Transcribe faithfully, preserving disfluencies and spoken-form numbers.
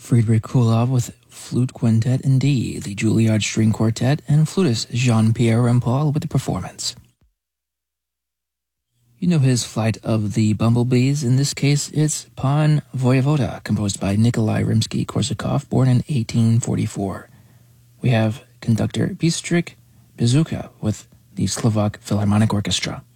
Friedrich Kuhlau with Flute Quintet in D, the Juilliard String Quartet, and flutist Jean-Pierre Rampal with the performance. You know his Flight of the Bumblebees. In this case, it's Pan Voyevoda, composed by Nikolai Rimsky-Korsakov, born in eighteen forty-four. We have conductor Bystrik Bezuka with the Slovak Philharmonic Orchestra.